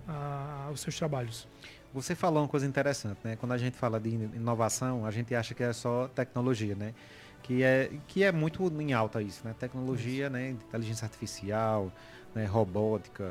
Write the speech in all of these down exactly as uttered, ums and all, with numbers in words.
a, os seus trabalhos. Você falou uma coisa interessante, né? Quando a gente fala de inovação, a gente acha que é só tecnologia, né? Que é, que é muito em alta isso, né? Tecnologia, isso. Né? Inteligência artificial, né? Robótica,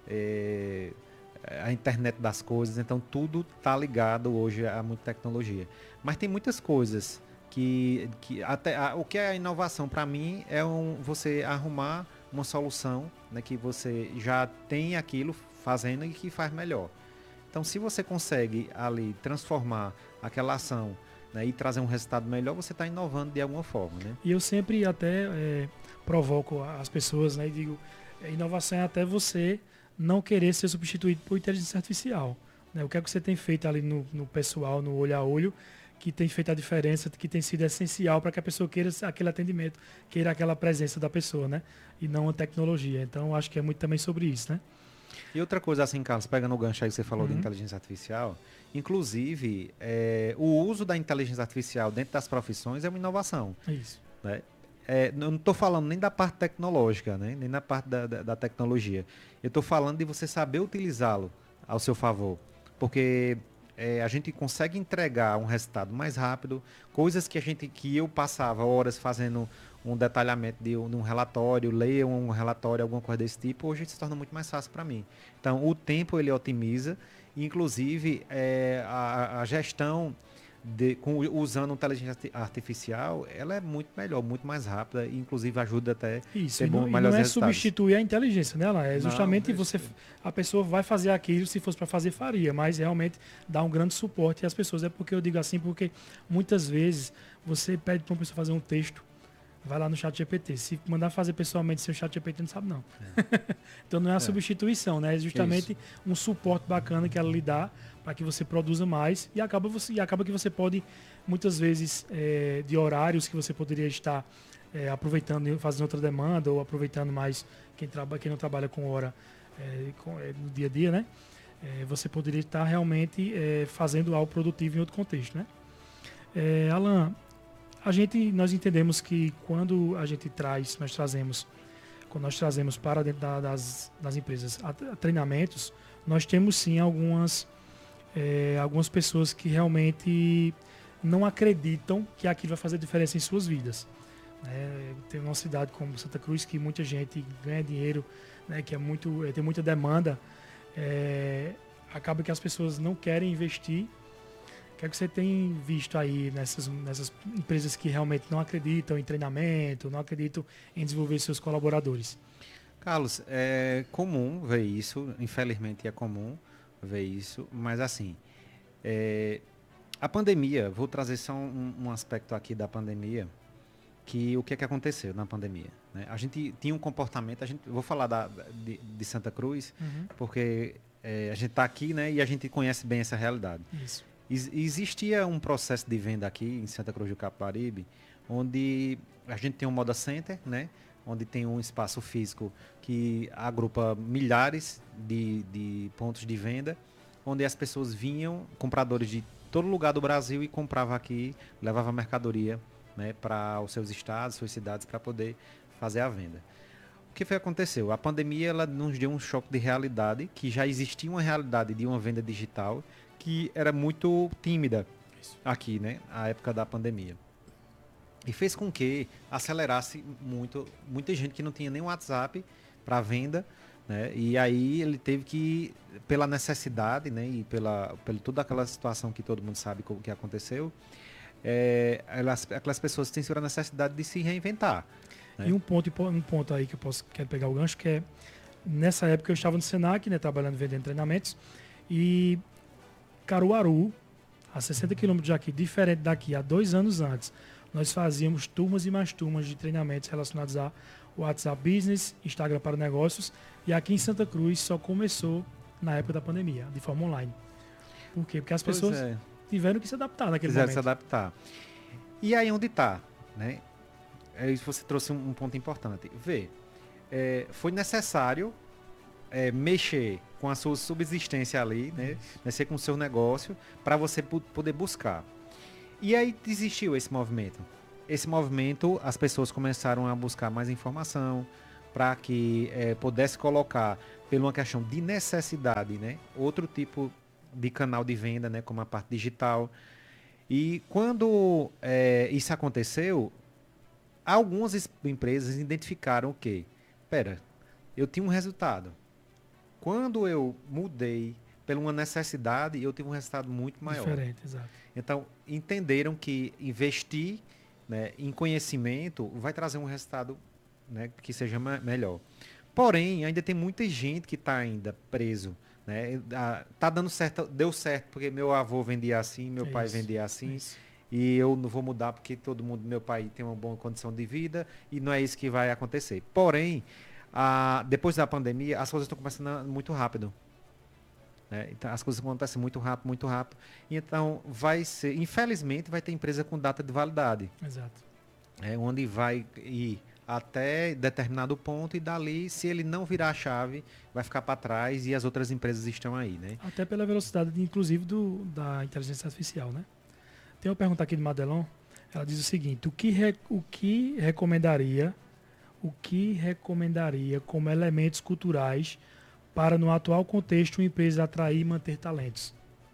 é, a internet das coisas. Então, tudo está ligado hoje a muita tecnologia. Mas tem muitas coisas que... que até, a, o que é a inovação, para mim, é um, você arrumar uma solução, né? Que você já tem aquilo fazendo e que faz melhor. Então, se você consegue ali transformar aquela ação, né, e trazer um resultado melhor, você está inovando de alguma forma, né? E eu sempre até é, provoco as pessoas, né, e digo, inovação é até você não querer ser substituído por inteligência artificial. Né? O que é que você tem feito ali no, no pessoal, no olho a olho, que tem feito a diferença, que tem sido essencial para que a pessoa queira aquele atendimento, queira aquela presença da pessoa, né? E não a tecnologia. Então, acho que é muito também sobre isso, né? E outra coisa assim, Carlos, pegando o gancho aí que você falou uhum. de inteligência artificial, inclusive, é, o uso da inteligência artificial dentro das profissões é uma inovação. É isso. Né? É, não estou falando nem da parte tecnológica, né? Nem da parte da, da, da tecnologia. Eu estou falando de você saber utilizá-lo ao seu favor. Porque é, a gente consegue entregar um resultado mais rápido, coisas que, a gente, que eu passava horas fazendo um detalhamento de um, de um relatório, ler um relatório, alguma coisa desse tipo, hoje se torna muito mais fácil para mim. Então, o tempo ele otimiza, inclusive é, a, a gestão de, com, usando inteligência artificial, ela é muito melhor, muito mais rápida, e inclusive ajuda até isso, ter e não, bom, e melhores não é resultados. Substituir a inteligência, né? Ela é justamente não, você, a pessoa vai fazer aquilo, se fosse para fazer, faria, mas realmente dá um grande suporte às pessoas. É porque eu digo assim, porque muitas vezes você pede para uma pessoa fazer um texto, vai lá no chat G P T. Se mandar fazer pessoalmente sem o chat G P T, não sabe não. É. Então não é a é. substituição, né? É justamente Isso. um suporte bacana que ela lhe dá para que você produza mais e acaba, você, e acaba que você pode, muitas vezes, é, de horários que você poderia estar é, aproveitando, fazendo outra demanda ou aproveitando mais quem, traba, quem não trabalha com hora é, com, é, no dia a dia, né? É, você poderia estar realmente é, fazendo algo produtivo em outro contexto, né? É, Alan, A gente, nós entendemos que quando a gente traz, nós trazemos, quando nós trazemos para dentro da, das, das empresas a, a treinamentos, nós temos sim algumas, é, algumas pessoas que realmente não acreditam que aquilo vai fazer diferença em suas vidas. É, tem uma cidade como Santa Cruz que muita gente ganha dinheiro, né, que é muito, é, tem muita demanda, é, acaba que as pessoas não querem investir. O que é que você tem visto aí nessas, nessas empresas que realmente não acreditam em treinamento, não acreditam em desenvolver seus colaboradores? Carlos, é comum ver isso, infelizmente é comum ver isso, mas assim, é, a pandemia, vou trazer só um, um aspecto aqui da pandemia, que o que é que aconteceu na pandemia? Né? A gente tinha um comportamento, a gente, vou falar da, de, de Santa Cruz, uhum. porque é, a gente está aqui, né, e a gente conhece bem essa realidade. Isso. Existia um processo de venda aqui em Santa Cruz do Capibaribe, onde a gente tem um Moda Center, né? Onde tem um espaço físico que agrupa milhares de, de pontos de venda, onde as pessoas vinham, compradores de todo lugar do Brasil, e compravam aqui, levavam mercadoria, né, para os seus estados, suas cidades, para poder fazer a venda. O que foi que aconteceu? A pandemia ela nos deu um choque de realidade, que já existia uma realidade de uma venda digital, que era muito tímida aqui, né, na época da pandemia. E fez com que acelerasse muito, muita gente que não tinha nem WhatsApp para venda, né, e aí ele teve que, pela necessidade, né, e pela, pela toda aquela situação que todo mundo sabe o que aconteceu, é, elas, aquelas pessoas têm a necessidade de se reinventar. Né? E um ponto, um ponto aí que eu posso quero pegar o gancho, que é, nessa época eu estava no Senac, né, trabalhando, vendendo treinamentos, e Caruaru, a sessenta quilômetros daqui, diferente daqui, há dois anos antes, nós fazíamos turmas e mais turmas de treinamentos relacionados a WhatsApp Business, Instagram para negócios, e aqui em Santa Cruz só começou na época da pandemia, de forma online. Por quê? Porque as Pois pessoas é. tiveram que se adaptar naquele Quiseram momento. se adaptar. E aí onde está, né? É isso, você trouxe um, um ponto importante. Vê, é, foi necessário é, mexer com a sua subsistência ali, né? Mexer com o seu negócio para você p- poder buscar. E aí existiu esse movimento. Esse movimento, as pessoas começaram a buscar mais informação para que é, pudesse colocar por uma questão de necessidade, né? Outro tipo de canal de venda, né? Como a parte digital. E quando é, isso aconteceu, algumas es- empresas identificaram o quê? Pera, eu tinha um resultado. Quando eu mudei por uma necessidade, eu tive um resultado muito maior. Diferente, exato. Então, entenderam que investir, né, em conhecimento vai trazer um resultado, né, que seja ma- melhor. Porém, ainda tem muita gente que está ainda preso. Né? Ah, tá dando certo, deu certo porque meu avô vendia assim, meu É pai isso, vendia é assim, isso. e eu não vou mudar porque todo mundo, meu pai tem uma boa condição de vida, e não é isso que vai acontecer. Porém, ah, depois da pandemia, as coisas estão começando a- muito rápido. Né? Então, as coisas acontecem muito rápido, muito rápido. E então, vai ser, infelizmente, vai ter empresa com data de validade, Exato. é, onde vai ir até determinado ponto e dali, se ele não virar a chave, vai ficar para trás e as outras empresas estão aí, né? Até pela velocidade, de, inclusive, do, da inteligência artificial, né? Tem uma pergunta aqui de Madelon. Ela diz o seguinte: o que, re, o que recomendaria, o que recomendaria como elementos culturais para, no atual contexto, uma empresa atrair e manter talentos?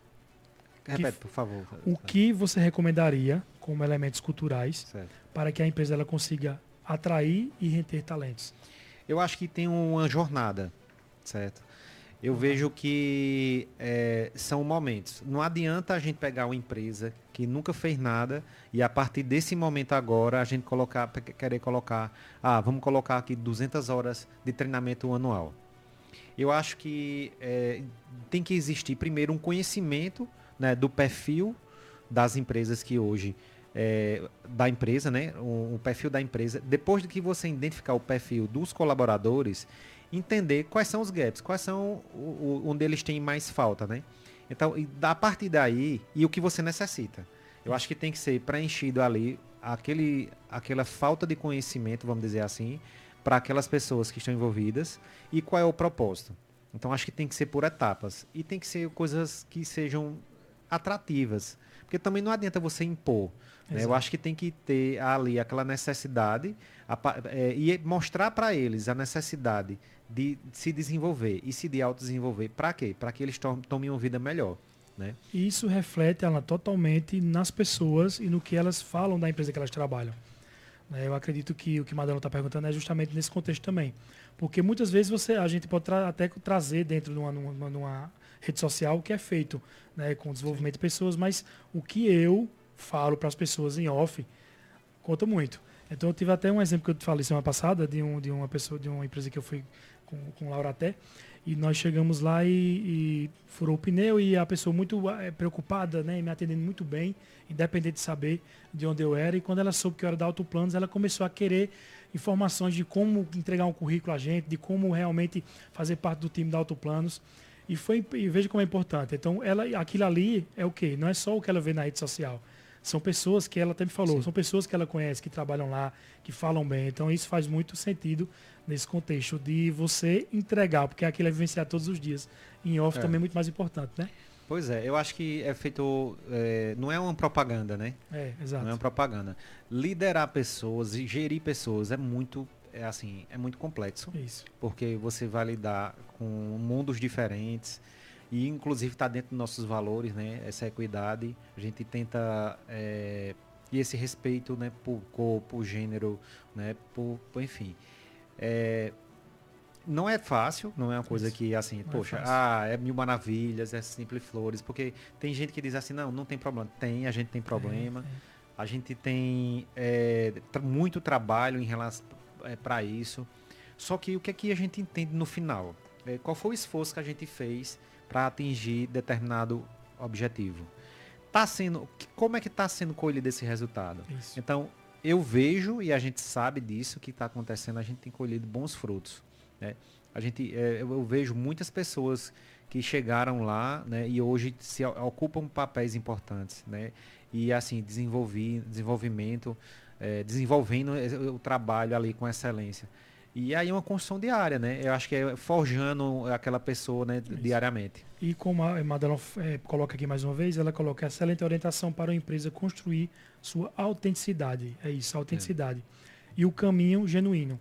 Que, Repete, por favor. o que você recomendaria como elementos culturais Certo. para que a empresa ela consiga atrair e reter talentos? Eu acho que tem uma jornada, certo? Eu Uhum. vejo que é, são momentos. Não adianta a gente pegar uma empresa que nunca fez nada e a partir desse momento agora a gente colocar, querer colocar, ah, vamos colocar aqui duzentas horas de treinamento anual. Eu acho que é, tem que existir primeiro um conhecimento, né, do perfil das empresas que hoje é, da empresa, né, um, um perfil da empresa. Depois de que você identificar o perfil dos colaboradores, entender quais são os gaps, quais são o, o, onde eles têm mais falta, né? Então, e a partir daí, e o que você necessita. Eu acho que tem que ser preenchido ali aquele, aquela falta de conhecimento, vamos dizer assim, para aquelas pessoas que estão envolvidas e qual é o propósito. Então, acho que tem que ser por etapas e tem que ser coisas que sejam atrativas, porque também não adianta você impor. Né? Eu acho que tem que ter ali aquela necessidade a, é, e mostrar para eles a necessidade de se desenvolver e se de autodesenvolver. Para quê? Para que eles tomem uma vida melhor. Né? E isso reflete ela totalmente nas pessoas e no que elas falam da empresa que elas trabalham. Né? Eu acredito que o que o Madalena está perguntando é justamente nesse contexto também. Porque muitas vezes você, a gente pode tra até trazer dentro de uma, numa, numa rede social o que é feito, né, com o desenvolvimento de pessoas, mas o que eu falo para as pessoas em off conta muito. Então eu tive até um exemplo que eu te falei semana passada de, um, de uma pessoa, de uma empresa que eu fui com, com Laura até, e nós chegamos lá e, e furou o pneu e a pessoa muito é, preocupada, né, me atendendo muito bem, independente de saber de onde eu era, e quando ela soube que eu era da Autoplanos, ela começou a querer informações de como entregar um currículo a gente, de como realmente fazer parte do time da Autoplanos. E foi, e veja como é importante. Então, ela, aquilo ali é o quê? Não é só o que ela vê na rede social. São pessoas que ela até me falou, Sim. são pessoas que ela conhece, que trabalham lá, que falam bem. Então, isso faz muito sentido nesse contexto de você entregar, porque aquilo é vivenciar todos os dias. Em off é. também é muito mais importante, né? Pois é, eu acho que é feito, é, não é uma propaganda, né? É, exato. Não é uma propaganda. Liderar pessoas e gerir pessoas é muito, é assim, é muito complexo. Isso. Porque você vai lidar com mundos diferentes e inclusive está dentro dos nossos valores, né? Essa equidade, a gente tenta é, e esse respeito, né? Por corpo, gênero, né? Por, por enfim. É, não é fácil, não é uma coisa Isso. que assim, não poxa, é ah, é mil maravilhas, é simples flores, porque tem gente que diz assim, não, não tem problema. Tem, a gente tem problema. É, é. A gente tem é, muito trabalho em relação é, para isso. Só que o que é que a gente entende no final? É, qual foi o esforço que a gente fez para atingir determinado objetivo? Tá sendo, como é que está sendo colhido esse resultado? Isso. Então, eu vejo, e a gente sabe disso, que está acontecendo, a gente tem colhido bons frutos. Né? A gente, é, eu vejo muitas pessoas que chegaram lá, né, e hoje se ocupam papéis importantes. Né? E assim, desenvolvi, desenvolvimento, é, desenvolvendo o trabalho ali com excelência. E aí é uma construção diária, né? Eu acho que é forjando aquela pessoa, né, diariamente. E como a Madalena é, coloca aqui mais uma vez, ela coloca excelente orientação para a empresa construir sua autenticidade. É isso, autenticidade. É. E o caminho genuíno.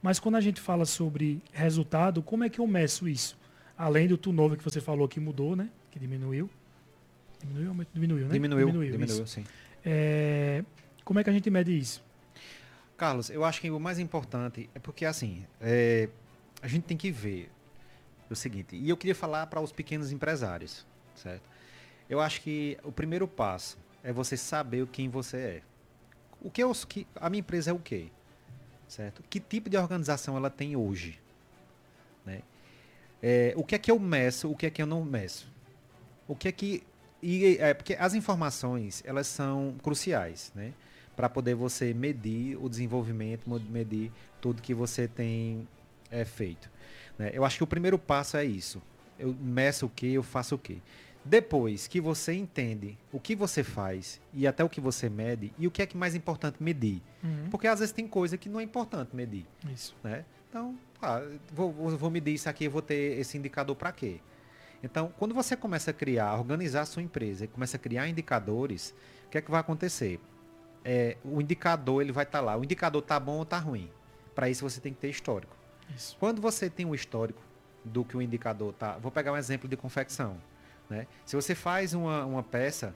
Mas quando a gente fala sobre resultado, como é que eu meço isso? Além do turnover que você falou que mudou, né? Que diminuiu. Diminuiu, diminuiu, né? Diminuiu, diminuiu, diminuiu sim. É, como é que a gente mede isso? Carlos, eu acho que o mais importante é porque, assim, é, a gente tem que ver o seguinte, e eu queria falar para os pequenos empresários, certo? Eu acho que o primeiro passo é você saber quem você é. O que, eu, que a minha empresa é o quê? Certo? Que tipo de organização ela tem hoje? Né? É, o que é que eu meço, o que é que eu não meço? O que é que... E, é, porque as informações, elas são cruciais, né? Para poder você medir o desenvolvimento, medir tudo que você tem é, feito. Né? Eu acho que o primeiro passo é isso. Eu meço o que, eu faço o que. Depois que você entende o que você faz e até o que você mede, e o que é que mais importante medir. Uhum. Porque às vezes tem coisa que não é importante medir. Isso. Né? Então, ah, vou, vou medir isso aqui, eu vou ter esse indicador para quê? Então, quando você começa a criar, organizar a sua empresa e começa a criar indicadores, o que é que vai acontecer? É, o indicador ele vai estar tá lá. O indicador está bom ou está ruim? Para isso você tem que ter histórico. Isso. Quando você tem um histórico do que o indicador está... Vou pegar um exemplo de confecção. Né? Se você faz uma, uma peça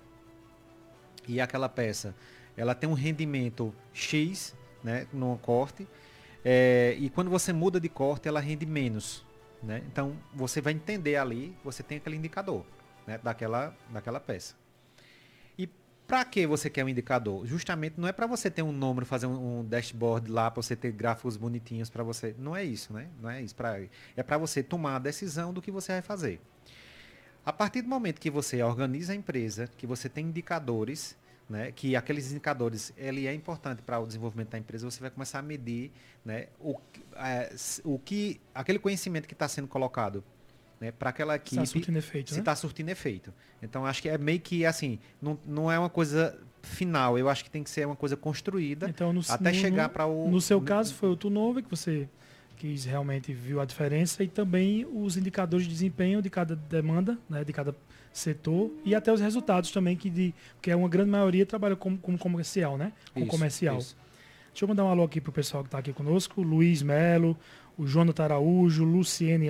e aquela peça ela tem um rendimento X, né, no corte, é, e quando você muda de corte ela rende menos. Né? Então você vai entender ali, você tem aquele indicador, né, daquela, daquela peça. E para que você quer um indicador? Justamente não é para você ter um número, fazer um, um dashboard lá, para você ter gráficos bonitinhos para você. Não é isso, né? Não é isso. Pra, é para você tomar a decisão do que você vai fazer. A partir do momento que você organiza a empresa, que você tem indicadores, né, que aqueles indicadores ele é importante para o desenvolvimento da empresa, você vai começar a medir, né, o, é, o que, aquele conhecimento que está sendo colocado, né, para aquela equipe, está surtindo efeito, se né? está surtindo efeito. Então, acho que é meio que assim, não, não é uma coisa final, eu acho que tem que ser uma coisa construída então, no, até no, chegar para o... No seu caso, foi o turnover que você quis realmente viu a diferença e também os indicadores de desempenho de cada demanda, né, de cada setor e até os resultados também, que, de, que é uma grande maioria trabalha como, como comercial, né? Com isso, comercial. Isso. Deixa eu mandar um alô aqui pro pessoal que está aqui conosco, Luiz Melo, o Jonathan Araújo, Luciene